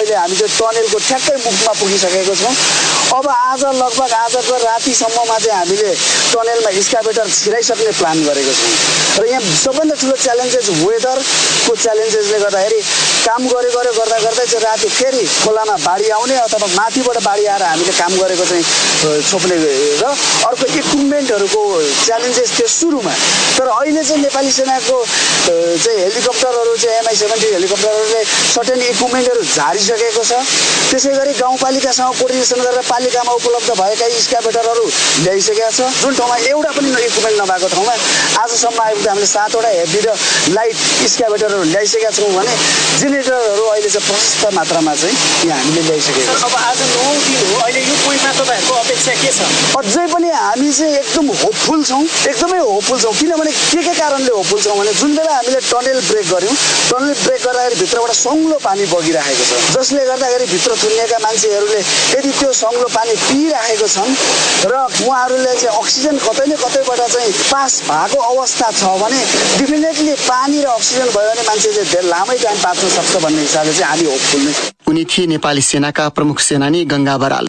अहिले हामी चाहिँ टनेलको ठ्याक्कै मुखमा पुगिसकेको छौँ। अब लगभग आजको रातिसम्ममा चाहिँ हामीले टनेलमा एक्सकाभेटर छिराइसक्ने प्लान गरेको छौँ। र यहाँ सबभन्दा ठुलो च्यालेन्जेस वेदरको च्यालेन्जेसले गर्दाखेरि काम गर्दा चाहिँ राति फेरि खोलामा बाढी आउने अथवा माथिबाट बाढी आएर हामीले काम गरेको चाहिँ छोप्ने र अर्को इक्विपमेन्टहरूको च्यालेन्जेस थियो सुरुमा। तर अहिले चाहिँ नेपाली सेनाको चाहिँ हेलिकप्टरहरू चाहिँ MI-70 हेलिकप्टरहरूले सर्टेन इक्विपमेन्टहरू झारिसकेको छ। त्यसै गरी गाउँपालिकासँग कोर्डिनेसन गरेर पालिकामा उपलब्ध भएका एक्सकाभेटरहरू ल्याइसकेका छ। जुन ठाउँमा एउटा पनि इक्विपमेन्ट नभएको ठाउँमा आजसम्म आइपुग्दा हामीले 7वटा हेभी र लाइट एक्सकाभेटरहरू ल्याइसकेका छौँ भने जेनेरेटरहरू अहिले चाहिँ प्रशस्त मात्रामा चाहिँ यहाँ हामीले ल्याइसकेका छौँ। अब आज 9 दिन हो, अहिले यो पोइन्टमा तपाईँहरूको अपेक्षा के छ? अझै पनि हामी चाहिँ एकदम होपफुल छौँ, एकदमै होपफुल छौँ। किनभने के कारणले होपफुल छौँ भने जुन बेला हामीले टनेल ब्रेक गऱ्यौँ, टनेल ब्रेक गर्दाखेरि भित्रबाट सङ्लो पानी बगिरहेको छ, जसले गर्दाखेरि भित्र थुनिएका मान्छेहरूले यदि त्यो सङ्लो पानी पिइरहेको छन् र उहाँहरूले चाहिँ अक्सिजन कतै न कतैबाट चाहिँ पास भएको अवस्था छ भने डेफिनेटली पानी र अक्सिजन भयो भने मान्छे चाहिँ धेरै लामै टाइम बाँच्न सक्छ भन्ने हिसाबले चाहिँ हामी होपफुल नै छौँ। उनी थिए नेपाली सेनाका प्रमुख सेनानी गंगा बराल।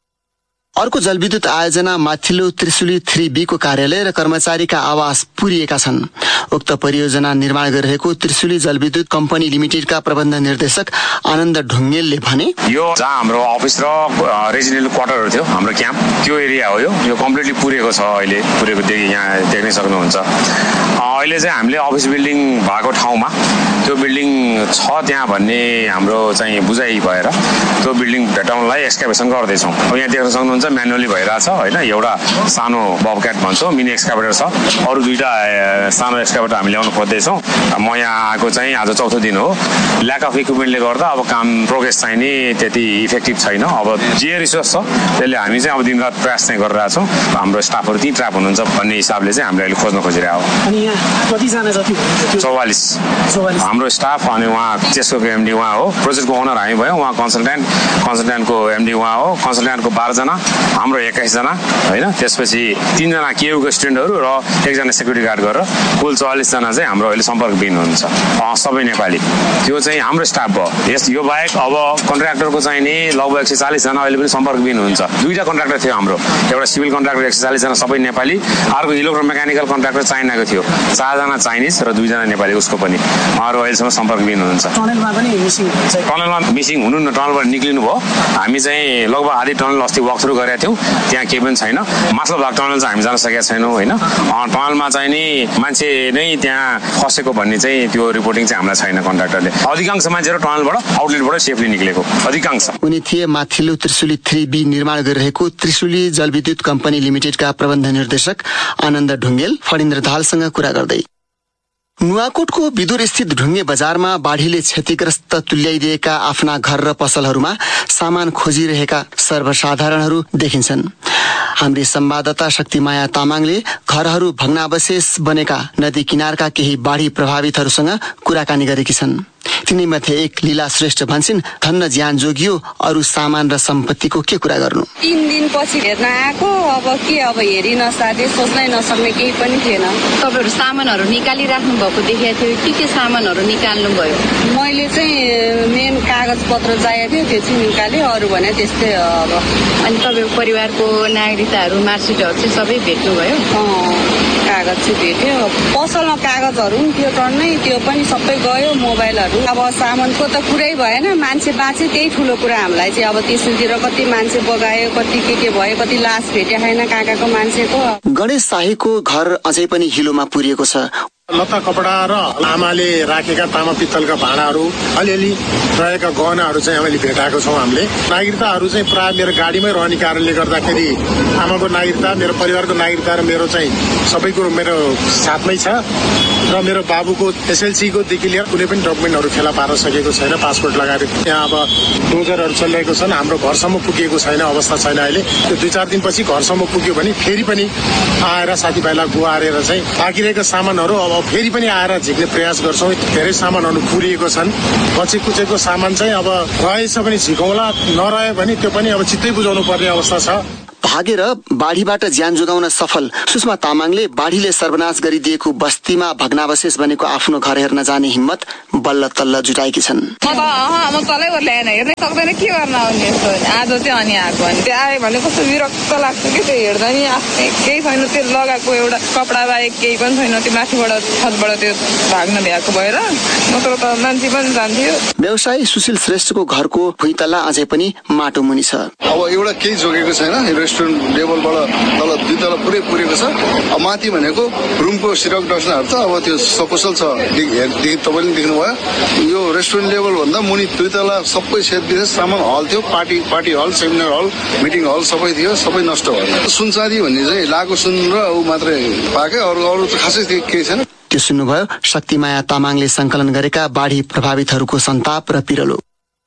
अर्को जलविद्युत आयोजना माथिल्लो त्रिशुली 3B को कार्यालय र कर्मचारीका आवास पुरिएका छन्। उक्त परियोजना निर्माण गरिरहेको त्रिशुली जलविद्युत कम्पनी लिमिटेडका प्रबन्ध निर्देशक आनन्द ढुङ्गेलले भने, यो जहाँ हाम्रो अफिस र रेजिडेन्ट क्वार्टरहरू थियो, हाम्रो क्याम्प, त्यो एरिया हो। यो कम्प्लिटली पुरेको छ। अहिले पुरेको यहाँ देख्न सक्नुहुन्छ। अहिले चाहिँ हामीले अफिस बिल्डिङ भएको ठाउँमा त्यो बिल्डिङ छ त्यहाँ भन्ने हाम्रो चाहिँ बुझाइ भएर त्यो बिल्डिङ भेटाउनलाई एक्सकाभेसन गर्दैछौँ। अब यहाँ देख्न सक्नुहुन्छ म्यानुअली भइरहेछ होइन। एउटा सानो बबक्याट भन्छौँ, मिनी एक्सकाभेटर छ। अरू 2टा सानो एक्सकाभेटर हामी ल्याउन खोज्दैछौँ। म यहाँ आएको चाहिँ आज 4थो दिन हो। ल्याक अफ इक्विपमेन्टले गर्दा अब काम प्रोग्रेस चाहिँ नि त्यति इफेक्टिभ छैन। अब जे रिसोर्स छ त्यसले हामी चाहिँ अब दिनरात प्रयास चाहिँ गरिरहेछौँ। हाम्रो स्टाफहरू त्यहीँ ट्र्याप हुनुहुन्छ भन्ने हिसाबले चाहिँ हामीले अहिले खोज्न खोजिरहेको हो। अनि यहाँ कतिजना जति 44 हाम्रो स्टाफ अनि उहाँ चेस्को एमडी उहाँ हो। प्रोजेक्टको ओनर हामी भयो, उहाँ कन्सल्ट्यान्टको एमडी उहाँ हो। कन्सल्ट्यान्टको 12 जना, हाम्रो 21 जना होइन। त्यसपछि 3 जना केयुको स्टुडेन्टहरू र 1 जना सेक्युरिटी गार्ड गरेर कुल 44 जना चाहिँ हाम्रो अहिले सम्पर्कविहीन हुनुहुन्छ। सबै नेपाली। त्यो चाहिँ हाम्रो स्टाफ भयो। यो बाहेक अब कन्ट्र्याक्टरको चाहिँ नि लगभग 140 जना अहिले पनि सम्पर्कविहीन हुन्छ। 2टा कन्ट्र्याक्टर थियो हाम्रो। एउटा सिभिल कन्ट्र्याक्टर 140 जना सबै नेपाली, अर्को इलेक्ट्रोमेकानिकल कन्ट्र्याक्टर चाइनाको थियो, 4 जना चाइनिज र 2 जना नेपाली, उसको पनि उहाँहरू अहिलेसम्म सम्पर्कविहीन हुनुहुन्छ। टनलमा पनि टनलमा मिसिङ हुनु न, टनलबाट निक्लिनु भयो। हामी चाहिँ लगभग आधी टनल अस्ति वक थ्रु गरेका थियौँ, त्यहाँ केही पनि छैन। माथिल्लो भाग टनल चाहिँ हामी जान सकेका छैनौँ होइन। टनलमा चाहिँ नि मान्छे नै त्यहाँ फसेको भन्ने चाहिँ त्यो रिपोर्टिङ चाहिँ हामीलाई छैन। कन्ट्र्याक्टरले अधिकांश मान्छेहरू टनलबाट आउटलेटबाट सेफली निक्लेको अधिकांश। उनी थिए माथिल्लो त्रिशुली 3B निर्माण गरिरहेको त्रिशुली जलविद्युत कम्पनी लिमिटेडका प्रबन्ध निर्देशक आनन्द ढुङ्गेल फणिन्द्र दाहालसँग कुरा गर्दै। नुवाकोटको विदुर स्थित ढुङ्गे बजारमा बाढीले क्षतिग्रस्त तुल्याइदिएका आफ्ना घर र पसलहरूमा सामान खोजिरहेका सर्वसाधारणहरू देखिन्छन्। हाम्री संवाददाता शक्तिमाया तामाङले घरहरू भग्नावशेष बनेका नदी किनारका केही बाढी प्रभावितहरूसँग कुराकानी गरेकी छन्। तिनीमध्ये एक लीला श्रेष्ठ भन्छन्, धन्न ज्यान जोगियो, अरू सामान र सम्पत्तिको के कुरा गर्नु। 3 दिनपछि हेर्न आएको, अब हेरि नसाधे, सोच्नै नसक्ने केही पनि थिएन। तपाईँहरू सामानहरू निकालिराख्नु भएको देखेको थियो, के सामानहरू निकाल्नु भयो? मैले चाहिँ मेन कागज पत्र चाहिएको थियो, त्यो चाहिँ निकालेँ, अरू भने त्यस्तै अब। अनि तपाईँको परिवारको नागरिकताहरू मार्कसिटहरू चाहिँ सबै भेट्नुभयो? कागज चाहिँ भेट्यो। पसलमा कागजहरू पनि थियो टन्नै, त्यो पनि सबै गयो। मोबाइलहरू, अब सामानको त कुरै भएन, मान्छे बाँचे त्यही ठुलो कुरा हामीलाई चाहिँ। अब त्यसतिर कति मान्छे बगायो, कति के भयो, कति लास भेट्या छैन काकाको मान्छेको। गणेश शाहीको घर अझै पनि हिलोमा पुरिएको छ। लत्ता कपडा र आमाले राखेका तामा पित्तलका भाँडाहरू, अलिअलि रहेका गहनाहरू चाहिँ हामीले भेटाएको छौँ। हामीले नागरिकताहरू चाहिँ प्राय मेरो गाडीमै रहने कारणले गर्दाखेरि आमाको नागरिकता, मेरो परिवारको नागरिकता र मेरो चाहिँ सबै कुरो मेरो साथमै छ। र मेरो बाबुको SLC को देखि लिएर कुनै पनि डकुमेन्टहरू फेला पार्न सकेको छैन। पासपोर्ट लगाएर यहाँ अब डोजरहरू चलिरहेको छन्, हाम्रो घरसम्म पुगेको छैन, अवस्था छैन अहिले। त्यो 2-4 दिनपछि घरसम्म पुग्यो भने फेरि पनि आएर साथीभाइलाई गुहारेर चाहिँ बाँकी रहेका सामानहरू अब फेरि पनि आएर झिक्ने प्रयास गर्छौँ। धेरै सामानहरू पुरिएको छन्। बचे कुचेको सामान चाहिँ अब रहेछ भने झिकौँला, नरह्यो भने त्यो पनि अब चित्तै बुझाउनु पर्ने अवस्था छ। भागेर बाढीबाट ज्यान जोगाउन सफल सुषमा तामाङले बाढीले सर्वनाश गरिदिएको बस्तीमा भग्नावशेष बनेको आफ्नो घर हेर्न जाने हिम्मत बल्ल तल्ल जुटाएकी छन्। म तलैबाट ल्याएन, हेर्नै सक्दैन, के गर्न आउने यस्तो आज चाहिँ अनि आएको अनि त्यो आयो भने कस्तो विरक्त लाग्छ कि त्यो हेर्दा नि केही छैन, त्यो लगाएको एउटा कपडा बाहेक केही पनि छैन, त्यो माथिबाट छतबाट त्यो भाग्न भ्याएको भएर नत्र त मान्छे पनि जान्थ्यो। व्यवसायी सुशील श्रेष्ठको घरको भुइँतल्ला अझै पनि माटो मुनि छ। अब एउटा केही जोगेको छैन, रेस्टुरेन्ट लेभलबाट तल 2 तला पुरै पुरेको छ। अब माथि भनेको रुमको सिरक डस्नाहरू त अब त्यो सकुशल छ, तपाईँले देख्नुभयो। यो रेस्टुरेन्ट लेभल भन्दा मुनि 2 तला सबै सेट विशेष सामान हल थियो, पार्टी हल, सेमिनार हल, मिटिङ हल सबै थियो, सबै नष्ट भयो। सुनचाँदी भन्ने चाहिँ लागु सुन र ऊ मात्रै पाके, अरू त खासै केही छैन। त्यो सुन्नुभयो शक्तिमाया तामाङले संकलन गरेका बाढी प्रभावितहरूको सन्ताप र पिरलो।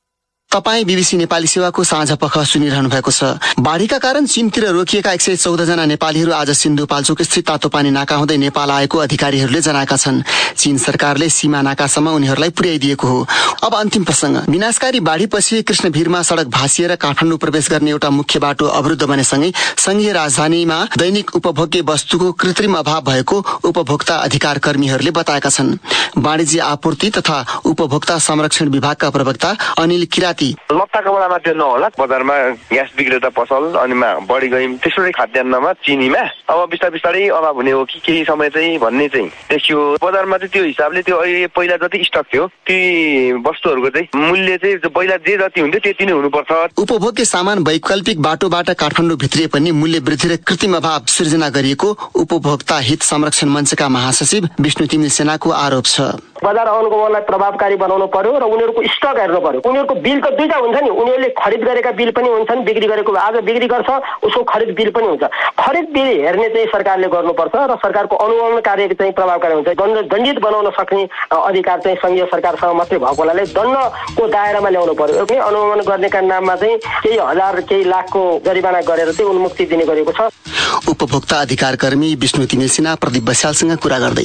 तपाईँ बीबीसी नेपाली सेवाको साँझ पख सुनिरहनु भएको छ। बाढीका कारण चीनतिर रोकिएका 114 जना नेपालीहरू आज सिन्धुपाल्चोक स्थित तातोपानी नाका हुँदै नेपाल आएको अधिकारीहरूले जनाएका छन्। चीन सरकारले सीमा नाकासम्म उनीहरूलाई पुर्याइदिएको हो। अब अन्तिम प्रसंग। विनाशकारी बाढीपछि कृष्णभिरमा सड़क भासिएर काठमाडौँ प्रवेश गर्ने एउटा मुख्य बाटो अवरुद्ध बनेसँगै संघीय राजधानीमा दैनिक उपभोग्य वस्तुको कृत्रिम अभाव भएको उपभोक्ता अधिकार कर्मीहरूले बताएका छन्। वाणिज्य आपूर्ति तथा उपभोक्ता संरक्षण विभागका प्रवक्ता अनिल किराती लत्ताको बेलामा त्यो नहोला, बजारमा ग्यास बिग्रेर पसल अनि बढी गयौँ त्यसरी खाद्यान्नमा चिनीमा अब बिस्तारै अभाव हुने हो कि केही समय चाहिँ भन्ने चाहिँ देखियो। बजारमा चाहिँ त्यो हिसाबले त्यो अहिले पहिला जति स्टक थियो ती वस्तुहरूको चाहिँ मूल्य चाहिँ पहिला जे जति हुन्थ्यो त्यति नै हुनुपर्छ। उपभोग्य सामान वैकल्पिक बाटोबाट काठमाडौँ भित्रिए पनि मूल्य वृद्धि र कृत्रिम अभाव सृजना गरिएको उपभोक्ता हित संरक्षण मञ्चका महासचिव विष्णु तिमिल सेनाको आरोप छ। बजार आउनुकोलाई प्रभावकारी बनाउनु पर्यो र उनीहरूको स्टक हेर्नु पर्यो। उनीहरूको बिल त दुईटा हुन्छ नि, उनीहरूले खरिद गरेका बिल पनि हुन्छन्, बिक्री गरेको आज बिक्री गर्छ उसको खरिद बिल पनि हुन्छ। खरिद बिल हेर्ने चाहिँ सरकारले गर्नुपर्छ र सरकारको अनुगमन कार्य चाहिँ प्रभावकारी हुन्छ। दण्डित बनाउन सक्ने अधिकार चाहिँ संघीय सरकारसँग मात्रै भएको हुनाले दण्डको दायरामा ल्याउनु पर्यो। अनुगमन गर्नेका नाममा चाहिँ केही हजार केही लाखको जरिवाना गरेर चाहिँ उन्मुक्ति दिने गरेको छ। उपभोक्ता अधिकार कर्मी विष्णु तिमिल सेना प्रदीप बस्यालसँग कुरा गर्दै।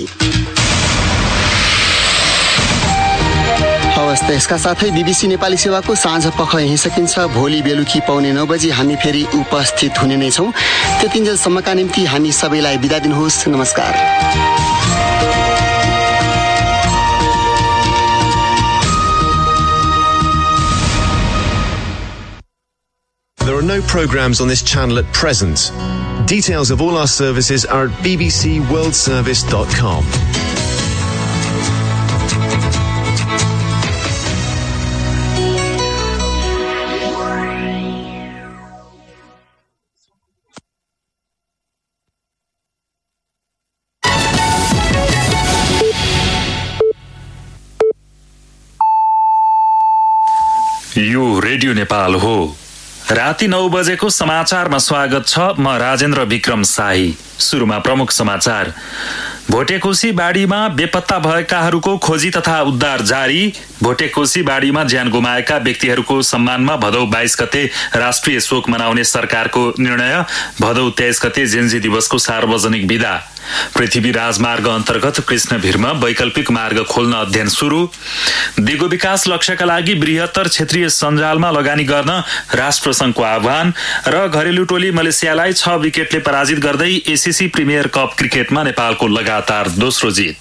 हवस् त, यसका साथै बीबीसी नेपाली सेवाको साँझ पख यही सकिन्छ। भोलि बेलुकी पौने 9 बजी हामी फेरि उपस्थित हुने नै छौँ। त्यतिन्जेलसम्मका निम्ति हामी सबैलाई बिदा दिनुहोस्। नमस्कार। There are no programs on this channel at present. Details of all our services are at bbcworldservice.com. यो रेडियो नेपाल हो। राति 9 बजेको समाचारमा स्वागत छ। म राजेन्द्र विक्रम शाही। सुरुमा प्रमुख समाचार। भोटेकोशी बाढीमा बेपत्ता भएकाहरूको खोजी तथा उद्धार जारी। भोटेकोशी बाढीमा ज्यान गुमाएका व्यक्तिहरूको सम्मानमा भदौ 22 गते राष्ट्रिय शोक मनाउने सरकारको निर्णय। भदौ 23 गते जेन्जी दिवसको सार्वजनिक बिदा। पृथ्वी राजमार्ग अन्तर्गत कृष्णभिरमा वैकल्पिक मार्ग खोल्न अध्ययन सुरु। दिगो विकास लक्ष्यका लागि बृहत्तर क्षेत्रीय सञ्जालमा लगानी गर्न राष्ट्रसङ्घको आह्वान। र घरेलु टोली मलेसियालाई 6 विकेटले पराजित गर्दै एसीसी प्रिमियर कप क्रिकेटमा नेपालको लगातार दोस्रो जित।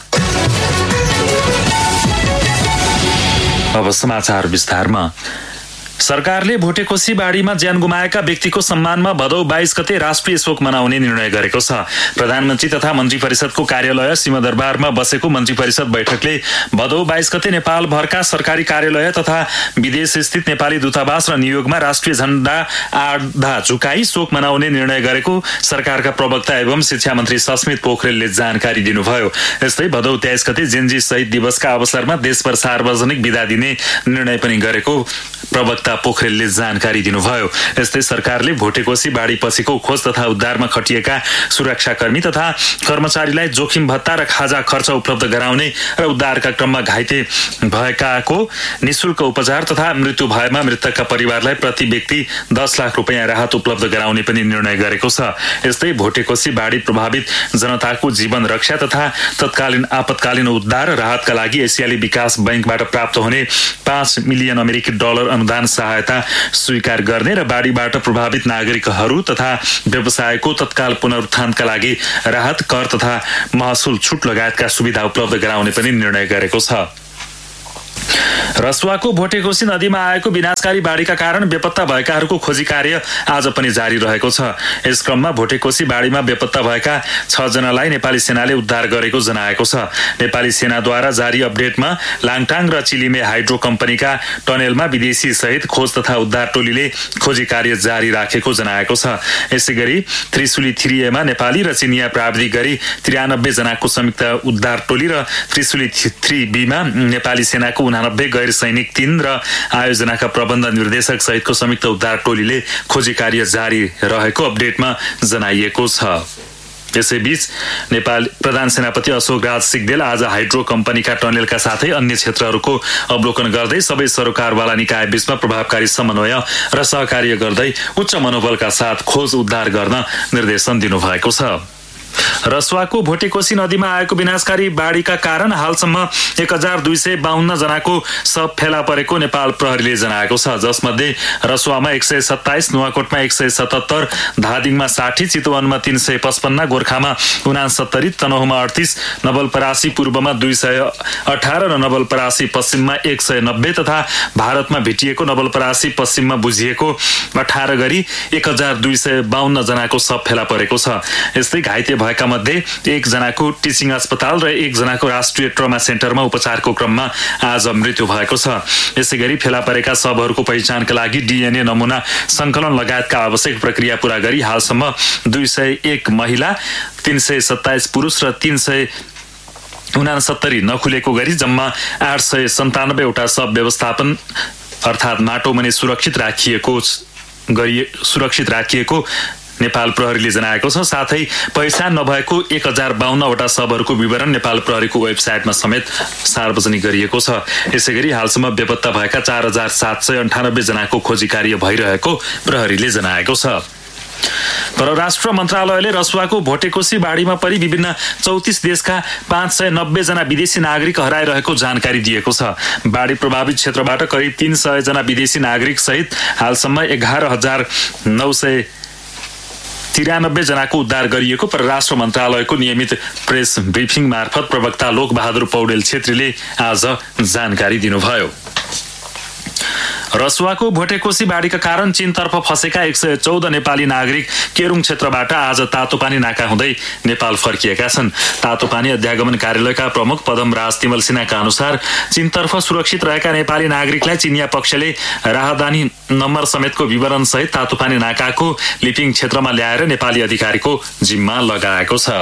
अब समाचार विस्तारमा। सरकारले भोटेकोशी बाढीमा ज्यान गुमाएका व्यक्तिको सम्मानमा भदौ 22 गते राष्ट्रिय शोक मनाउने निर्णय गरेको छ। प्रधानमन्त्री तथा मन्त्री परिषदको कार्यालय सिंहदरबारमा बसेको मन्त्री परिषद बैठकले भदौ 22 गते नेपाल भरका सरकारी कार्यालय तथा विदेश स्थित नेपाली दूतावास र नियोगमा राष्ट्रिय झण्डा आधा झुकाई शोक मनाउने निर्णय गरेको सरकारका प्रवक्ता एवं शिक्षा मन्त्री सस्मित पोखरेलले जानकारी दिनुभयो। यस्तै भदौ 23 गते जेन्जी शहीद दिवसका अवसरमा देशभर सार्वजनिक बिदा दिने निर्णय पनि गरेको प्रवक्ता पोखरेलले जानकारी दिनुभयो। यस्तै सरकारले भोटेकोशी बाढी पछिको खोज तथा उद्धारमा खटिएका सुरक्षाकर्मी तथा कर्मचारीलाई जोखिम भत्ता र खाजा खर्च उपलब्ध गराउने र उद्धारका क्रममा घाइते भएकाको निशुल्क उपचार तथा मृत्यु भएमा मृतकका परिवारलाई प्रति व्यक्ति 10 लाख रुपैयाँ राहत उपलब्ध गराउने पनि निर्णय गरेको छ। यस्तै भोटेकोशी बाढी प्रभावित जनताको जीवन रक्षा तथा तत्कालीन आपतकालीन उद्धार र राहतका लागि एसियाली विकास बैंकबाट प्राप्त हुने $5 मिलियन अमेरिकी डलर अनुदान सहायता स्वीकार गर्ने र बाढीबाट प्रभावित नागरिकहरू तथा व्यवसायको तत्काल पुनरुत्थानका लागि राहत, कर तथा महसुल छुट लगायतका सुविधा उपलब्ध गराउने पनि निर्णय गरेको छ। रसुवाको भोटेकोशी नदीमा आएको विनाशकारी बाढीका कारण बेपत्ता भएकाहरूको खोजी कार्य आज पनि जारी रहेको छ। यस क्रममा भोटेकोशी बाढीमा बेपत्ता भएका 6 जनालाई नेपाली सेनाले उद्धार गरेको जनाएको छ। नेपाली सेनाद्वारा जारी अपडेटमा लाङटाङ र चिलिमे हाइड्रो कम्पनीका टनेलमा विदेशी सहित खोज तथा उद्धार टोलीले खोजी कार्य जारी राखेको जनाएको छ। यसैगरी त्रिशुली 3A मा नेपाली र चिनिया प्राविधिक गरी 93 जनाको संयुक्त उद्धार टोली र त्रिशुली 3B मा नेपाली सेनाको 89 गैर सैनिक 3 र आयोजनाका प्रबन्ध निर्देशक सहितको संयुक्त उद्धार टोलीले खोजी कार्य जारी रहेको अपडेटमा जनाइएको छ। यसैबीच नेपाल प्रधान सेनापति अशोक राज सिग्देल आज हाइड्रो कम्पनीका टनेलका साथै अन्य क्षेत्रहरूको अवलोकन गर्दै सबै सरकारवाला निकाय बीचमा प्रभावकारी समन्वय र सहकार्य गर्दै उच्च मनोबलका साथ खोज उद्धार गर्न निर्देशन दिनुभएको छ। रसुवाको भोटेकोशी नदीमा आएको विनाशकारी बाढीका कारण हालसम्म 1252 जनाको शव फेला परेको नेपाल प्रहरीले जनाएको छ, जसमध्ये रसुवामा 127, नुवाकोटमा 177, धादिङमा 60, चितवनमा 355, गोर्खामा 69, तनहुमा 38, नवलपरासी पूर्वमा 218 र नवलपरासी पश्चिममा 190 तथा भारतमा भेटिएको नवलपरासी पश्चिममा बुझिएको 18 गरी 1252 जनाको शव फेला परेको छ। यस्तै घाइते भएका मध्ये 1 जनाको टिचिङ अस्पताल र 1 जनाको राष्ट्रिय ट्रमा सेन्टरमा उपचारको क्रममा आज मृत्यु भएको छ। यसैगरी फेला परेका शवहरूको पहिचानका लागि DNA नमुना संकलन लगायतका आवश्यक प्रक्रिया पूरा गरी हालसम्म 201 महिला, 327 पुरुष र 369 नखुलेको गरी जम्मा 897 वटा शव व्यवस्थापन अर्थात् माटो मुनि सुरक्षित राखिएको नेपाल प्रहरीले जनाएको छ। साथै पहिचान नभएको 1052 वटा शवहरूको विवरण नेपाल प्रहरीको वेबसाइटमा समेत सार्वजनिक गरिएको छ। यसैगरी हालसम्म बेपत्ता भएका 4798 जनाको खोजी कार्य भइरहेको प्रहरीले जनाएको छ। परराष्ट्र मन्त्रालयले रसुवाको भोटेकोशी बाढीमा परि विभिन्न 34 देशका 590 जना विदेशी नागरिक हराइरहेको जानकारी दिएको छ। बाढी प्रभावित क्षेत्रबाट करिब 300 जना विदेशी नागरिक सहित हालसम्म 11993 जनाको उद्धार गरिएको परराष्ट्र मन्त्रालयको नियमित प्रेस ब्रिफिङ मार्फत प्रवक्ता लोकबहादुर पौडेल छेत्रीले आज जानकारी दिनुभयो। रसुवाको भोटेकोशी बाढीका कारण चीनतर्फ फँसेका 114 नेपाली नागरिक केरुङ क्षेत्रबाट आज तातोपानी नाका हुँदै नेपाल फर्किएका छन्। तातोपानी अध्यागमन कार्यालयका प्रमुख पदम राज तिमल सिन्हाका अनुसार चीनतर्फ सुरक्षित रहेका नेपाली नागरिकलाई चिनिया पक्षले राहदानी नम्बर समेतको विवरण सहित तातोपानी नाकाको लिपिङ क्षेत्रमा ल्याएर नेपाली अधिकारीको जिम्मा लगाएको छ।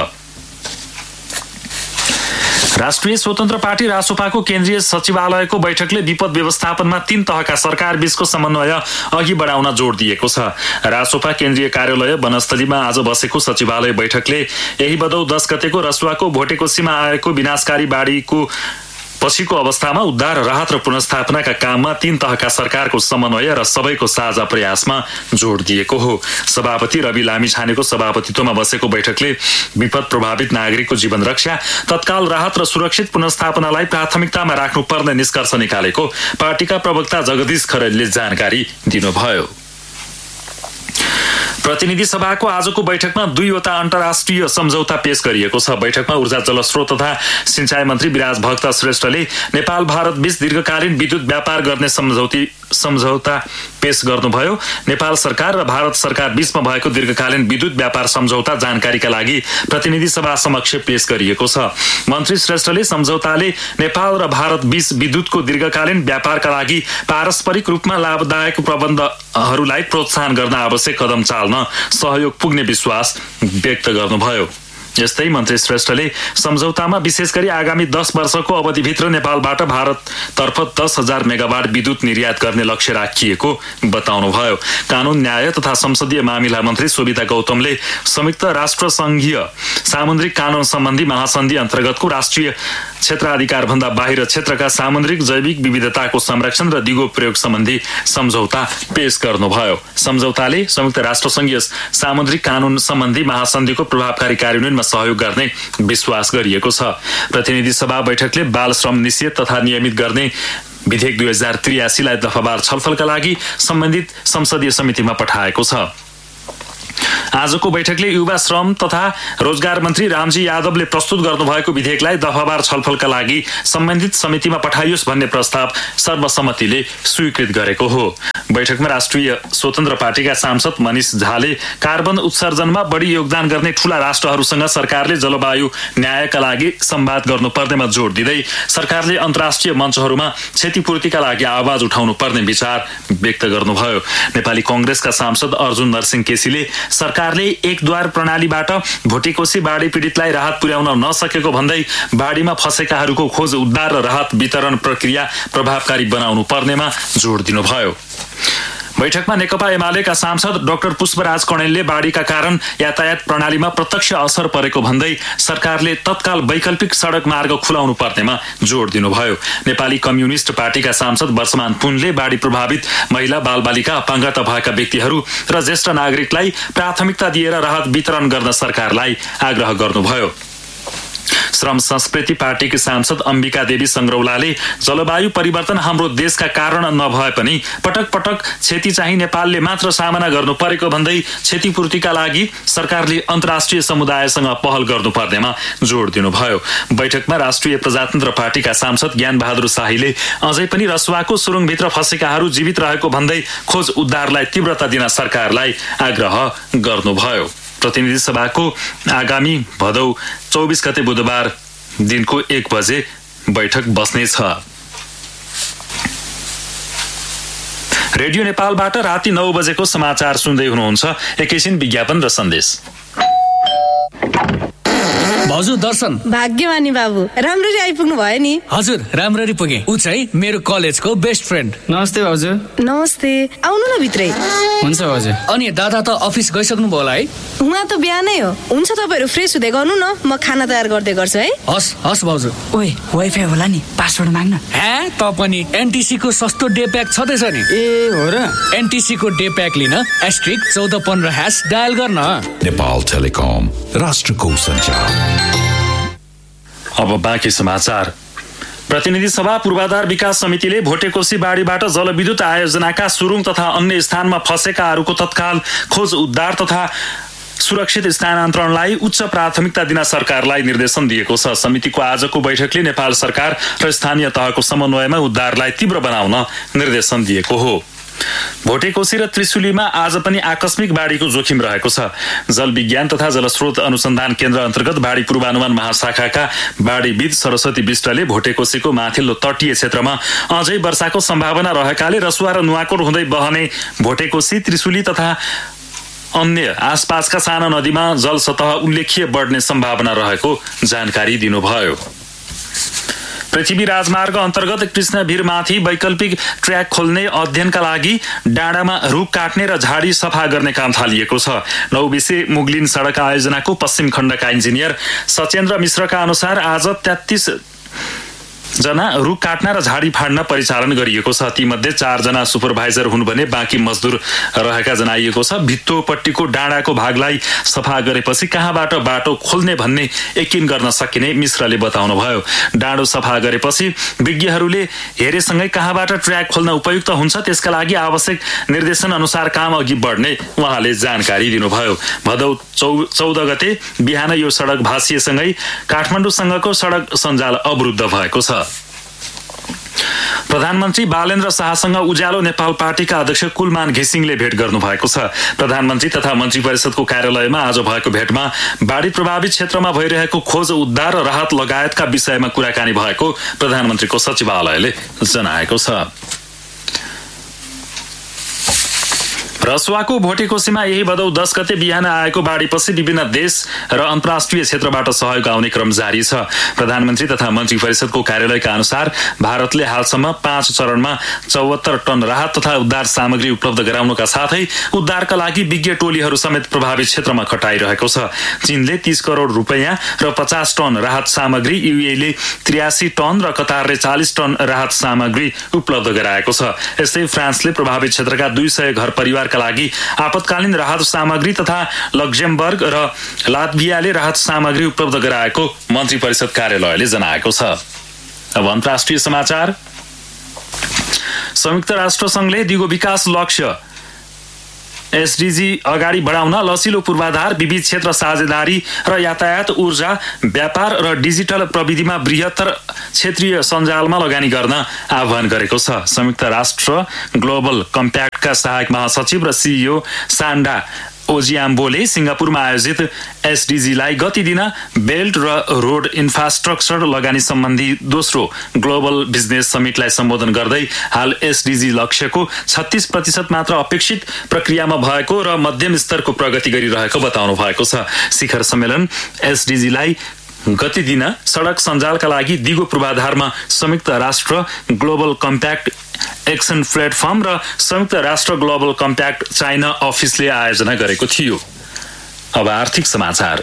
राष्ट्रिय स्वतन्त्र पार्टी रासोपाको केन्द्रीय सचिवालयको बैठकले विपद व्यवस्थापनमा 3 तहका सरकार बीचको समन्वय अघि बढाउन जोड दिएको छ। रासोपा केन्द्रीय कार्यालय वनस्थलीमा आज बसेको सचिवालय बैठकले यही भदौ 10 गतेको रसुवाको भोटेकोशीमा आएको विनाशकारी बाढीको पछिको अवस्थामा उद्धार, राहत र पुनर्स्थापनाका काममा 3 तहका सरकारको समन्वय र सबैको साझा प्रयासमा जोड दिएको हो। सभापति रवि लामिछानेको सभापतित्वमा बसेको बैठकले विपद प्रभावित नागरिकको जीवन रक्षा, तत्काल राहत र सुरक्षित पुनर्स्थापनालाई प्राथमिकतामा राख्नुपर्ने निष्कर्ष निकालेको पार्टीका प्रवक्ता जगदीश खरेलले जानकारी दिनुभयो। प्रतिनिधि सभाको आजको बैठकमा 2 वटा अन्तर्राष्ट्रिय सम्झौता पेश गरिएको छ। बैठकमा ऊर्जा जलस्रोत तथा सिंचाई मन्त्री विराज भक्त श्रेष्ठले नेपाल भारत बीच दीर्घकालीन विद्युत व्यापार गर्ने सम्झौता पेश गर्नुभयो। नेपाल सरकार र भारत सरकार बीचमा भएको दीर्घकालीन विद्युत व्यापार सम्झौता जानकारीका लागि प्रतिनिधि सभा समक्ष पेश गरिएको छ। मन्त्री श्रेष्ठले सम्झौताले नेपाल र भारत बीच विद्युतको दीर्घकालीन व्यापारका लागि पारस्परिक रूपमा लाभदायक प्रबन्धहरूलाई प्रोत्साहन गर्न आवश्यक कदम चाल्न सहयोग पुग्ने विश्वास व्यक्त गर्नुभयो। यस्तै मन्त्री श्रेष्ठले सम्झौतामा विशेष गरी आगामी 10 वर्षको अवधिभित्र नेपालबाट भारततर्फ 10,000 मेगावाट विद्युत निर्यात गर्ने लक्ष्य राखिएको बताउनुभयो। कानून, न्याय तथा संसदीय मामिला मन्त्री शोभिता गौतमले संयुक्त राष्ट्र संघीय सामुद्रिक कानून सम्बन्धी महासन्धि अन्तर्गतको राष्ट्रिय क्षेत्राधिकारभन्दा बाहिर क्षेत्रका सामुद्रिक जैविक विविधताको संरक्षण र दिगो प्रयोग सम्बन्धी सम्झौता पेश गर्नुभयो। सम्झौताले संयुक्त राष्ट्र संघीय सामुद्रिक कानून सम्बन्धी महासन्धिको प्रभावकारी कार्यान्वयनमा सहयोग गर्ने विश्वास गरिएको छ। प्रतिनिधि सभा बैठकले बाल श्रम निषेध तथा नियमित गर्ने विधेयक 2083लाई दफावार छलफलका लागि सम्बन्धित संसदीय समितिमा पठाएको छ। आजको बैठकले युवा श्रम तथा रोजगार मन्त्री रामजी यादवले प्रस्तुत गर्नुभएको विधेयकलाई दफावार छलफलका लागि सम्बन्धित समितिमा पठाइयोस् भन्ने प्रस्ताव सर्वसम्मतिले स्वीकृत गरेको हो। बैठकमा राष्ट्रिय स्वतन्त्र पार्टीका सांसद मनिष झाले कार्बन उत्सर्जनमा बढी योगदान गर्ने ठूला राष्ट्रहरूसँग सरकारले जलवायु न्यायका लागि संवाद गर्नुपर्नेमा जोड दिँदै सरकारले अन्तर्राष्ट्रिय मञ्चहरूमा क्षतिपूर्तिका लागि आवाज उठाउनु पर्ने विचार व्यक्त गर्नुभयो। नेपाली कांग्रेसका सांसद अर्जुन नरसिंह केसीले सरकारले एकद्वार प्रणालीबाट भोटेकोशी बाढी पीडितलाई राहत पुर्याउन नसकेको भन्दै बाढीमा फँसेकाहरूको खोज उद्धार र राहत वितरण प्रक्रिया प्रभावकारी बनाउनु पर्नेमा जोड दिनुभयो। बैठकमा नेकपा एमालेका सांसद डाक्टर पुष्पराज कणेलले बाढीका कारण यातायात प्रणालीमा प्रत्यक्ष असर परेको भन्दै सरकारले तत्काल वैकल्पिक सडक मार्ग खुलाउनु पर्नेमा जोड दिनुभयो। नेपाली कम्युनिस्ट पार्टीका सांसद वर्षमान पुनले बाढी प्रभावित महिला बालबालिका अपाङ्गता भएका व्यक्तिहरू र ज्येष्ठ नागरिकलाई प्राथमिकता दिएर राहत वितरण गर्न सरकारलाई आग्रह गर्नुभयो। श्रम संस्कृति पार्टीकी सांसद अम्बिका देवी संग्रौलाले जलवायु परिवर्तन हाम्रो देशका कारण नभए पनि पटक पटक क्षति चाहिँ नेपालले मात्र सामना गर्नु परेको भन्दै क्षतिपूर्तिका लागि सरकारले अन्तर्राष्ट्रिय समुदायसँग पहल गर्नुपर्नेमा जोड दिनुभयो। बैठकमा राष्ट्रिय प्रजातन्त्र पार्टीका सांसद ज्ञान बहादुर शाहीले अझै पनि रसुवाको सुरुङभित्र फँसेकाहरू जीवित रहेको भन्दै खोज उद्धारलाई तीव्रता दिन सरकारलाई आग्रह गर्नुभयो। प्रतिनिधि सभाको आगामी भदौ 24 गते बुधबार दिनको 1 बजे बैठक बस्नेछ। रेडियो नेपालबाट राति 9 बजेको समाचार सुन्दै हुनुहुन्छ। एकैछिन विज्ञापन र सन्देश। हजुर दर्शन भाग्यमानी बाबु राम्ररी आइपुग्नु भयो नि। हजुर राम्ररी पुगे। ऊ चाहिँ मेरो कलेजको बेस्ट फ्रेन्ड। नमस्ते हजुर। नमस्ते, आउनु न भित्रै। हुन्छ हजुर। अनि दादा त अफिस गइसक्नु भयो होला है? उहाँ त बिहानै हो। हुन्छ तपाईहरु फ्रेस हुँदै गर्नु न, म खाना तयार गर्दै गर्छु है। हस् हस् भाउजू। ओए वाइफाई होला नि, पासवर्ड माग्न। हे त पनि एनटीसी को सस्तो डे प्याक छदैछ नि। ए हो र? एनटीसी को डे प्याक लिन *1415# डायल गर्न। नेपाल टेलिकम, राष्ट्रको सञ्चार। अब बाँकी समाचार। प्रतिनिधि सभा पूर्वाधार विकास समितिले भोटेकोशी बाढीबाट जलविद्युत आयोजनाका सुरुङ तथा अन्य स्थानमा फँसेकाहरूको तत्काल खोज उद्धार तथा सुरक्षित स्थानान्तरणलाई उच्च प्राथमिकता दिन सरकारलाई निर्देशन दिएको छ। समितिको आजको बैठकले नेपाल सरकार र स्थानीय तहको समन्वयमा उद्धारलाई तीव्र बनाउन निर्देशन दिएको हो। भोटेकोशी र त्रिशुलीमा आज पनि आकस्मिक बाढीको जोखिम रहेको छ। जल विज्ञान तथा जलस्रोत अनुसन्धान केन्द्र अन्तर्गत बाढी पूर्वानुमान महाशाखाका बाढीविद सरस्वती विष्टले भोटेकोशीको माथिल्लो तटीय क्षेत्रमा अझै वर्षाको सम्भावना रहेकाले रसुवा र नुवाकोट हुँदै बहने भोटेकोशी, त्रिशुली तथा अन्य आसपासका साना नदीमा जल सतह उल्लेख्य बढ्ने सम्भावना रहेको जानकारी दिनुभयो। पृथ्वी राजमार्ग अन्तर्गत कृष्णभिरमाथि वैकल्पिक ट्र्याक खोल्ने अध्ययनका लागि डाँडामा रुख काट्ने र झाडी सफा गर्ने काम थालिएको छ। नौबिसे मुगलिन सडक आयोजनाको पश्चिम खण्डका इन्जिनियर सचेन्द्र मिश्रका अनुसार आज 33 जना रुख काट्न र झाडी फाड्न परिचालन गरिएको छ। तीमध्ये 4 जना सुपरभाइजर हुन् भने बाँकी मजदुर रहेका जनाइएको छ। भित्तोपट्टिको डाँडाको भागलाई सफा गरेपछि कहाँबाट बाटो खोल्ने भन्ने यकिन गर्न सकिने मिश्रले बताउनुभयो। डाँडो सफा गरेपछि विज्ञहरूले हेरेसँगै कहाँबाट ट्र्याक खोल्न उपयुक्त हुन्छ त्यसका लागि आवश्यक निर्देशन अनुसार काम अघि बढ्ने उहाँले जानकारी दिनुभयो। भदौ 14 गते बिहान यो सडक भाँसिएसँगै काठमाडौँसँगको सडक सञ्जाल अवरुद्ध भएको छ। प्रधानमन्त्री बालेन्द्र शाहसँग उज्यालो नेपाल पार्टीका अध्यक्ष कुलमान घिसिङले भेट गर्नु भएको छ। प्रधानमन्त्री तथा मन्त्री परिषदको कार्यालयमा आज भएको भेटमा बाढी प्रभावित क्षेत्रमा भइरहेको खोज उद्धार र राहत लगायतका विषयमा कुराकानी भएको प्रधानमन्त्रीको सचिवालयले जनाएको छ। रसुवाको भोटेकोशीमा यही भदौ 10 गते बिहान आएको बाढीपछि विभिन्न देश र अन्तर्राष्ट्रिय क्षेत्रबाट सहयोग आउने क्रम जारी छ। प्रधानमन्त्री तथा मन्त्री परिषदको कार्यालयका अनुसार भारतले हालसम्म 5 चरणमा 74 टन राहत तथा उद्धार सामग्री उपलब्ध गराउनका साथै उद्धारका लागि विज्ञ टोलीहरू समेत प्रभावित क्षेत्रमा खटाइरहेको छ। चीनले 30 करोड रुपैयाँ र 50 टन राहत सामग्री, युएले 83 टन र कतारले 40 टन राहत सामग्री उपलब्ध गराएको छ। यस्तै फ्रान्सले प्रभावित क्षेत्रका 200 घर परिवारका लागि आपतकालीन राहत सामग्री तथा लक्जमबर्ग र लात्भियाले राहत सामग्री उपलब्ध गराएको मन्त्री परिषद कार्यालयले जनाएको छ। अब अन्तर्राष्ट्रिय समाचार। संयुक्त राष्ट्र संघले दिगो विकास लक्ष्य एसडीजी अगाडि बढाउन लचिलो पूर्वाधार, विविध क्षेत्र साझेदारी र यातायात, ऊर्जा, व्यापार र डिजिटल प्रविधिमा बृहत्तर क्षेत्रीय सञ्जालमा लगानी गर्न आह्वान गरेको छ। संयुक्त राष्ट्र ग्लोबल कम्प्याक्टका सहायक महासचिव र सिइओ सान्डा ओजियाम्बोले सिङ्गापुरमा आयोजित एसडीजीलाई गति दिन बेल्ट र रोड इन्फ्रास्ट्रक्चर लगानी सम्बन्धी दोस्रो ग्लोबल बिजनेस समिटलाई सम्बोधन गर्दै हाल एसडीजी लक्ष्यको 36% मात्र अपेक्षित प्रक्रियामा भएको र मध्यम स्तरको प्रगति गरिरहेको बताउनु भएको छ। शिखर सम्मेलन एसडीजीलाई गति दिन सडक सञ्जालका लागि दिगो पूर्वाधारमा संयुक्त राष्ट्र ग्लोबल कम्प्याक्ट एक्सन प्लेटफर्म र संयुक्त राष्ट्र ग्लोबल कम्प्याक्ट चाइना अफिसले आयोजना गरेको थियो। अब आर्थिक समाचार।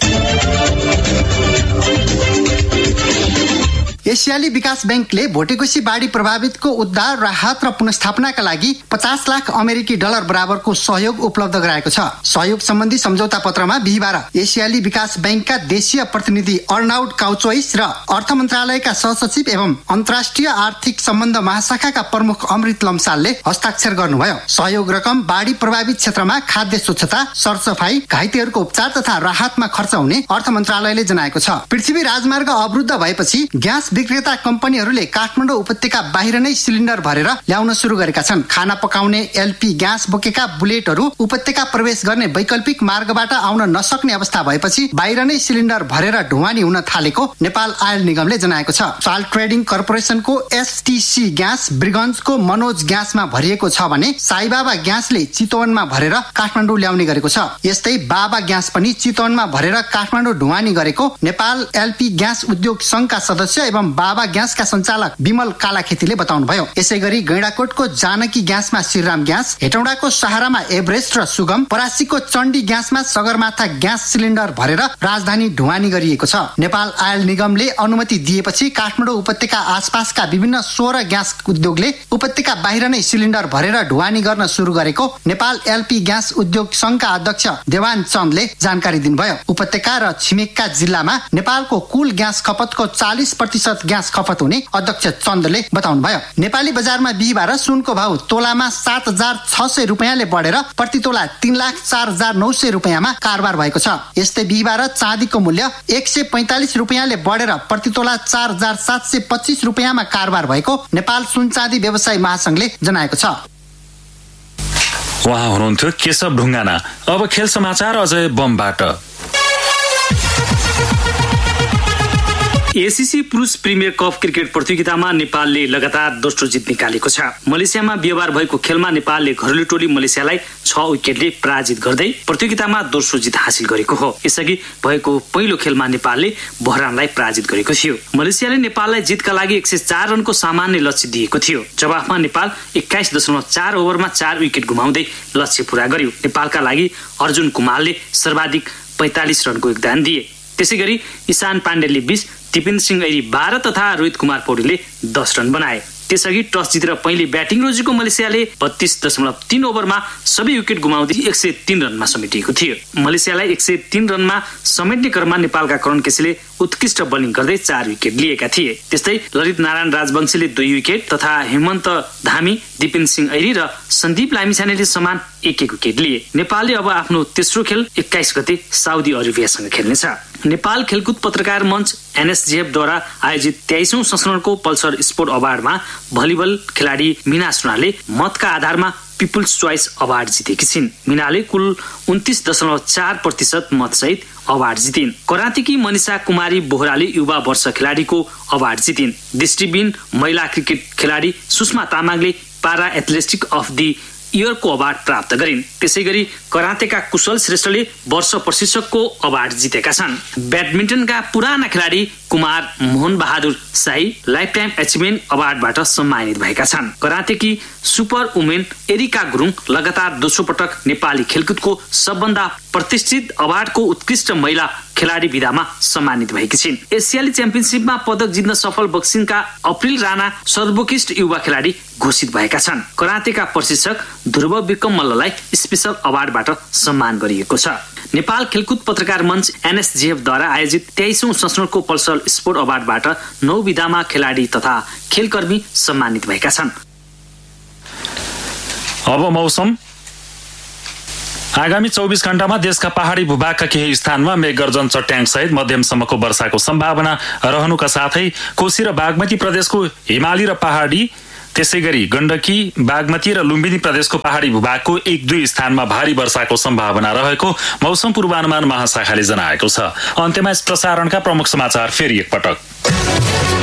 एसियाली विकास बैंकले भोटेकोशी बाढी प्रभावितको उद्धार, राहत र पुनर्स्थापनाका लागि 50 लाख अमेरिकी डलर बराबरको सहयोग उपलब्ध गराएको छ। सहयोग सम्बन्धी सम्झौता पत्रमा बिहिबार एसियाली विकास बैंकका देशीय प्रतिनिधि अर्नाउड काउचोइस र अर्थ मन्त्रालयका सहसचिव एवं अन्तर्राष्ट्रिय आर्थिक सम्बन्ध महाशाखाका प्रमुख अमृत लम्सालले हस्ताक्षर गर्नुभयो। सहयोग रकम बाढी प्रभावित क्षेत्रमा खाद्य स्वच्छता, सरसफाई, घाइतेहरूको उपचार तथा राहतमा खर्च हुने अर्थ मन्त्रालयले जनाएको छ। पृथ्वी राजमार्ग अवरुद्ध भएपछि ग्यास विक्रेता कम्पनीहरूले काठमाडौँ उपत्यका बाहिर नै सिलिन्डर भरेर ल्याउन सुरु गरेका छन्। खाना पकाउने एलपी ग्यास बोकेका बुलेटहरू उपत्यका प्रवेश गर्ने वैकल्पिक मार्गबाट आउन नसक्ने अवस्था भएपछि बाहिर नै सिलिन्डर भरेर ढुवानी हुन थालेको नेपाल आयल निगमले जनाएको छ। Salt trading कर्पोरेसनको STC gas ब्रिगन्जको Manoj ग्यासमा भरिएको छ भने साईबाबा ग्यासले चितवनमा भरेर काठमाडौँ ल्याउने गरेको छ। यस्तै बाबा ग्यास पनि चितवनमा भरेर काठमाडौँ ढुवानी गरेको नेपाल एलपी ग्यास उद्योग संघका सदस्य एवं बाबा ग्यासका सञ्चालक विमल कालाखेतीले बताउनुभयो। यसैगरी गैंडाकोटको जानकी ग्यासमा श्रीराम ग्यास, हेटौडाको सहारामा एभरेस्ट र सुगम, परासीको चण्डी ग्यासमा सगरमाथा ग्यास सिलिन्डर भरेर राजधानी ढुवानी गरिएको छ। नेपाल आयल निगमले अनुमति दिएपछि काठमाडौँ उपत्यका आसपासका विभिन्न 16 ग्यास उद्योगले उपत्यका बाहिर नै सिलिन्डर भरेर ढुवानी गर्न सुरु गरेको नेपाल एलपी ग्यास उद्योग संघका अध्यक्ष देवान चन्दले जानकारी दिनुभयो। उपत्यका र छिमेकका जिल्लामा नेपालको कुल ग्यास खपतको 40% ग्यास खपत हुने अध्यक्ष चन्दले बताउनु भयो। नेपाली बजारमा बिहिबार सुनको भाउ तोलामा 7,600 रुपियाँले बढेर प्रति तोला 3,04,900 रुपियाँमा कारोबार भएको छ। यस्तै बिहिबार चाँदीको मूल्य 145 रुपियाँले बढेर प्रति तोला 4,725 रुपियाँमा कारोबार भएको नेपाल सुन चाँदी व्यवसायी महासंघले जनाएको छ। उहाँ हुनुहुन्थ्यो केशव ढुङ्गाना। अब खेल समाचार अजय बमबाट। एसीसी पुरुष प्रिमियर कप क्रिकेट प्रतियोगितामा नेपालले लगातार दोस्रो जित निकालेको छ। मलेसियामा बिहिबार भएको खेलमा नेपालले घरेलु टोली मलेसियालाई 6 विकेटले पराजित गर्दै प्रतियोगितामा दोस्रो जित हासिल गरेको हो। यसअघि भएको पहिलो खेलमा नेपालले बहरानलाई पराजित गरेको थियो। मलेसियाले नेपाललाई जितका लागि 104 रनको सामान्य लक्ष्य दिएको थियो। जवाफमा नेपाल 21.4 ओभरमा 4 विकेट गुमाउँदै लक्ष्य पूरा गर्यो। नेपालका लागि अर्जुन कुमारले सर्वाधिक 45 रनको योगदान दिए। त्यसैगरी ईशान पाण्डेले 20, दिपेन सिंह ऐरी 12 तथा रोहित कुमार पौडेलले 10 रन बनाए। त्यसअघि टस जितेर पहिले ब्याटिङ रोजेको मलेसियाले 32.3 ओभरमा सबै विकेट गुमाउँदै 103 रनमा समेटिएको थियो। मलेसियालाई 103 रनमा समेट्ने क्रममा नेपालका करण केसीले उत्कृष्ट बोलिङ गर्दै 4 विकेट लिएका थिए। त्यस्तै ललित नारायण राजवंशीले 2 विकेट तथा हेमन्त धामी, दिपेन सिंह ऐरी र सन्दीप लामिछानेले समान 1-1 विकेट लिए। नेपालले अब आफ्नो तेस्रो खेल 21 गते साउदी अरेबियासँग खेल्नेछ। नेपाल खेलकुद पत्रकार मञ्च एनएसजीएफद्वारा आयोजित 23औं संस्करणको पल्सर स्पोर्ट अवार्डमा भलिबल खेलाडी मीना सुनाले मतका आधारमा पिपुल्स चोइस अवार्ड जितेकी छिन्। मीनाले कुल 29.4% मतसहित अवार्ड जितिन्। करातेकी मनिषा कुमारी बोहराले युवा वर्ष खेलाडीको अवार्ड जितिन्। दृष्टिबिन महिला क्रिकेट खेलाडी सुषमा तामाङले पारा एथलेटिक अफ द इयरको अवार्ड प्राप्त गरिन्। त्यसैगरी करातेका कुशल श्रेष्ठले वर्ष प्रशिक्षकको अवार्ड जितेका छन्। ब्याडमिन्टनका पुराना खेलाडी कुमार मोहन बहादुर शाही लाइफ टाइम अचिभमेन्ट अवार्डबाट सम्मानित भएका छन्। करातेकी सुपर वुमेन एरिका गुरुङ लगातार दोस्रो पटक नेपाली खेलकुदको सबभन्दा प्रतिष्ठित अवार्डको उत्कृष्ट महिला खेलाडी विधामा सम्मानित भएकी छिन्। एसियाली च्याम्पियनशिपमा पदक जित्न सफल बक्सिङका अप्रिल राणा सर्वोत्कृष्ट युवा खेलाडी घोषित भएका छन्। करातेका प्रशिक्षक ध्रुव विक्रम मल्ललाई स्पेशल अवार्डबाट सम्मान गरिएको छ। नेपाल खेलकुद पत्रकार मञ्च एनएसजीएफद्वारा आयोजित 23औं संस्करणको पल्सर स्पोर्ट अवार्डबाट 9 विधामा खेलाडी तथा खेलकर्मी सम्मानित भएका छन्। अब मौसम। आगामी 24 घण्टामा देशका पहाडी भूभागका केही स्थानमा मेघगर्जन चट्याङ सहित मध्यमसम्मको वर्षाको सम्भावना रहनुका साथै कोशी र बागमती प्रदेशको हिमाली र पहाडी, त्यसै गरी गण्डकी, बागमती र लुम्बिनी प्रदेशको पहाडी भूभागको 1-2 स्थानमा भारी वर्षाको सम्भावना रहेको मौसम पूर्वानुमान महाशाखाले जनाएको छ। अन्त्यमा यस प्रसारणका प्रमुख समाचार फेरि एकपटक।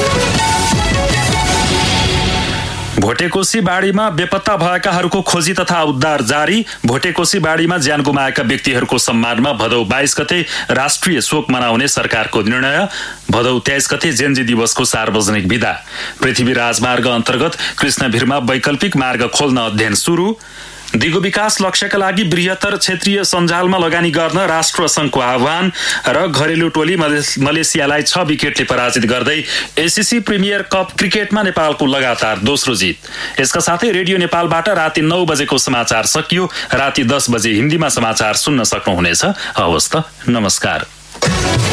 भोटेकोशी बाढीमा बेपत्ता भएकाहरूको खोजी तथा उद्धार जारी। भोटेकोशी बाढीमा ज्यान गुमाएका व्यक्तिहरूको सम्मानमा भदौ 22 गते राष्ट्रिय शोक मनाउने सरकारको निर्णय। भदौ 23 गते जेन्जी दिवसको सार्वजनिक बिदा। पृथ्वी राजमार्ग अन्तर्गत कृष्णभिरमा वैकल्पिक मार्ग खोल्न अध्ययन सुरु। दिगो विकास लक्ष्यका लागि बृहत्तर क्षेत्रीय सञ्जालमा लगानी गर्न राष्ट्रसङ्घको आह्वान। र घरेलु टोली मलेसियालाई 6 विकेटले पराजित गर्दै एसीसी प्रिमियर कप क्रिकेटमा नेपालको लगातार दोस्रो जित। यसका साथै रेडियो नेपालबाट राति 9 बजेको समाचार सकियो। राति 10 बजे हिन्दीमा समाचार सुन्न सक्नुहुनेछ। हवस् त, नमस्कार।